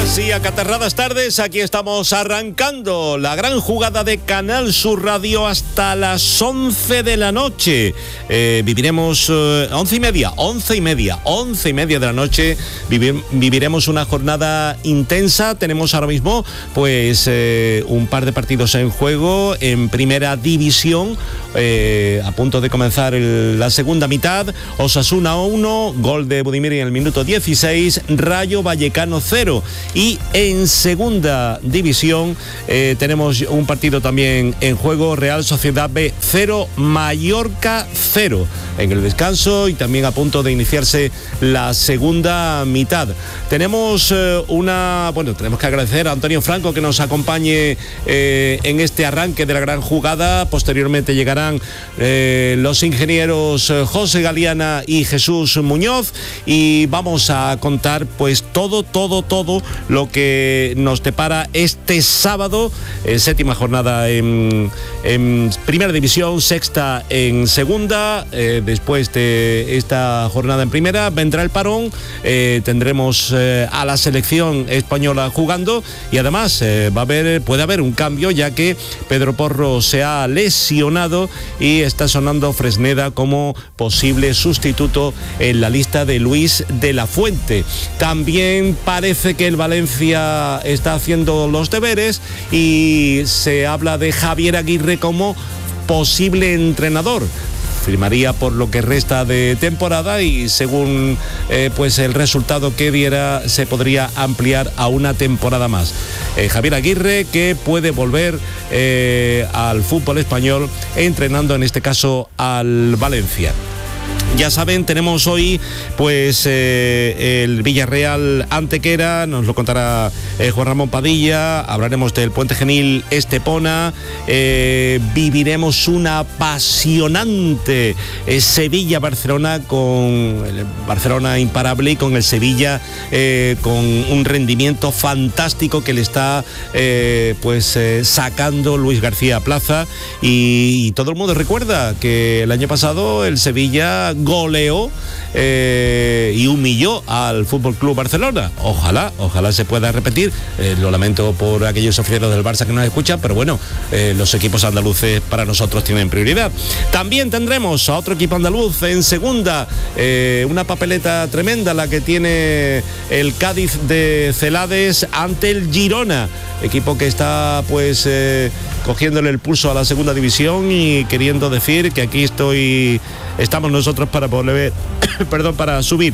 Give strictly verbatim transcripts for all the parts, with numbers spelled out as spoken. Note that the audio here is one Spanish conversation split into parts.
Sí, acatarradas tardes, aquí estamos arrancando la gran jugada de Canal Sur Radio hasta las once de la noche. Eh, viviremos eh, once y media, once y media, once y media de la noche. Vivir, viviremos una jornada intensa. Tenemos ahora mismo, pues, eh, un par de partidos en juego en Primera División. Eh, a punto de comenzar el, la segunda mitad. Osasuna uno, gol de Budimir en el minuto dieciséis. Rayo Vallecano cero. Y en Segunda División eh, tenemos un partido también en juego, Real Sociedad B cero, Mallorca cero, en el descanso y también a punto de iniciarse la segunda mitad. Tenemos eh, una, bueno, tenemos que agradecer a Antonio Franco que nos acompañe eh, en este arranque de la gran jugada. Posteriormente llegarán eh, los ingenieros eh, José Galiana y Jesús Muñoz y vamos a contar pues todo, todo, todo lo que nos depara este sábado, eh, séptima jornada en, en Primera División, sexta en Segunda. Eh, después de esta jornada en Primera vendrá el parón, eh, tendremos eh, a la selección española jugando y además eh, va a haber, puede haber un cambio ya que Pedro Porro se ha lesionado y está sonando Fresneda como posible sustituto en la lista de Luis de la Fuente. También parece que el Valencia está haciendo los deberes y se habla de Javier Aguirre como posible entrenador. Firmaría por lo que resta de temporada y según eh, pues el resultado que diera se podría ampliar a una temporada más. Eh, Javier Aguirre que puede volver eh, al fútbol español entrenando en este caso al Valencia. Ya saben, tenemos hoy pues eh, el Villarreal Antequera, nos lo contará eh, Juan Ramón Padilla, hablaremos del Puente Genil Estepona, eh, viviremos una apasionante eh, Sevilla-Barcelona con el Barcelona imparable y con el Sevilla eh, con un rendimiento fantástico que le está eh, pues eh, sacando Luis García Plaza y, y todo el mundo recuerda que el año pasado el Sevilla goleó eh, y humilló al Fútbol Club Barcelona. Ojalá, ojalá se pueda repetir. Eh, lo lamento por aquellos aficionados del Barça que nos escuchan, pero bueno, eh, los equipos andaluces para nosotros tienen prioridad. También tendremos a otro equipo andaluz en segunda, eh, una papeleta tremenda la que tiene el Cádiz de Celades ante el Girona, equipo que está pues eh, cogiéndole el pulso a la segunda división y queriendo decir que aquí estoy, estamos nosotros para volver, perdón, para subir.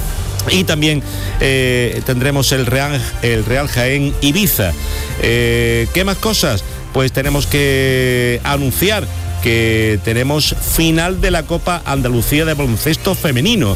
Y también eh, tendremos el Real, el Real Jaén Ibiza. Eh, ¿Qué más cosas? Pues tenemos que anunciar que tenemos final de la Copa Andalucía de Baloncesto Femenino.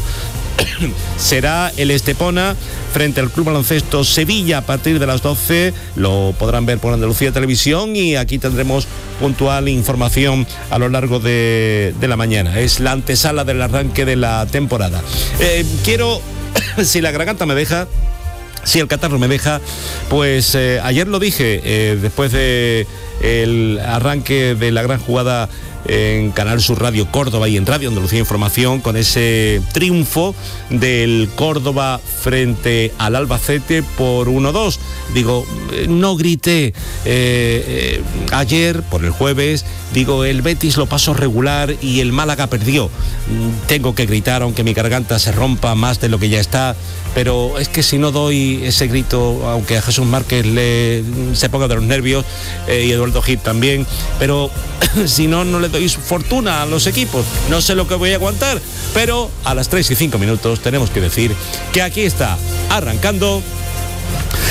Será el Estepona frente al Club Baloncesto Sevilla a partir de las doce. Lo podrán ver por Andalucía Televisión y aquí tendremos puntual información a lo largo de, de la mañana. Es la antesala del arranque de la temporada. Eh, quiero, si la garganta me deja, si el catarro me deja, pues eh, ayer lo dije, eh, después de el arranque de la gran jugada en Canal Sur Radio Córdoba y en Radio Andalucía Información con ese triunfo del Córdoba frente al Albacete por uno dos. Digo, no grité eh, eh, ayer por el jueves, digo, el Betis lo pasó regular y el Málaga perdió. Tengo que gritar aunque mi garganta se rompa más de lo que ya está, pero es que si no doy ese grito, aunque a Jesús Márquez le, se ponga de los nervios eh, y Eduardo Gil también, pero si no, no le doy fortuna a los equipos. No sé lo que voy a aguantar, pero a las tres y cinco minutos tenemos que decir que aquí está arrancando